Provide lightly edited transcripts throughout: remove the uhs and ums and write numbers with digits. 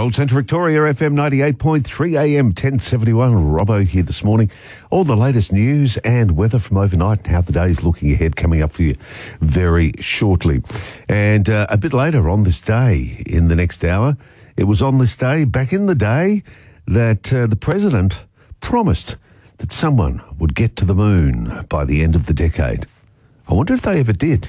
Gold Centre Victoria, FM 98.3 AM 1071. Robbo here this morning. All the latest news and weather from overnight and how the day's looking ahead coming up for you very shortly. And a bit later on this day, in the next hour, it was on this day, back in the day, that the President promised that someone would get to the moon by the end of the decade. I wonder if they ever did.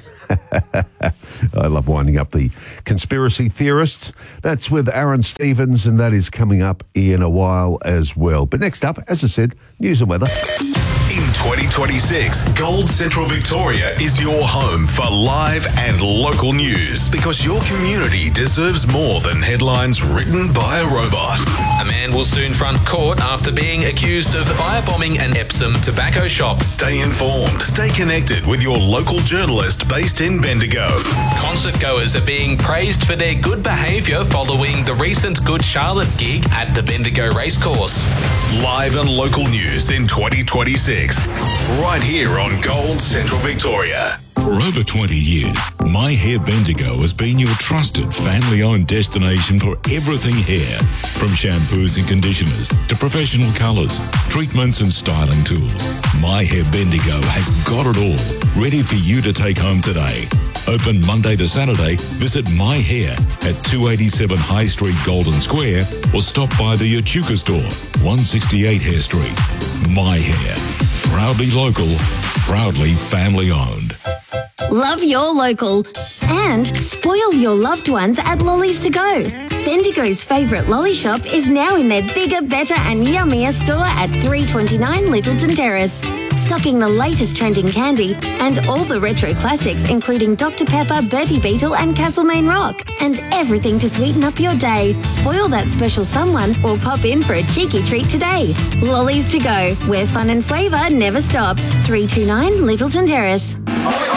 I love winding up the conspiracy theorists. That's with Aaron Stevens, and that is coming up in a while as well. But next up, as I said, news and weather. In 2026, Gold Central Victoria is your home for live and local news, because your community deserves more than headlines written by a robot. A man will soon front court after being accused of firebombing an Epsom tobacco shop. Stay informed. Stay connected with your local journalist based in Bendigo. Concert goers are being praised for their good behaviour following the recent Good Charlotte gig at the Bendigo Racecourse. Live and local news in 2026. Right here on Gold Central Victoria. For over 20 years, My Hair Bendigo has been your trusted family-owned destination for everything hair. From shampoos and conditioners to professional colours, treatments and styling tools. My Hair Bendigo has got it all, ready for you to take home today. Open Monday to Saturday, visit My Hair at 287 High Street, Golden Square, or stop by the Echuca store, 168 Hare Street. My Hair. Proudly local, proudly family-owned. Love your local and spoil your loved ones at Lollies to Go. Bendigo's favourite lolly shop is now in their bigger, better and yummier store at 329 Littleton Terrace. Stocking the latest trending candy and all the retro classics including Dr Pepper, Bertie Beetle and Castlemaine Rock. And everything to sweeten up your day. Spoil that special someone or pop in for a cheeky treat today. Lollies to Go, where fun and flavour never stop. 329 Littleton Terrace.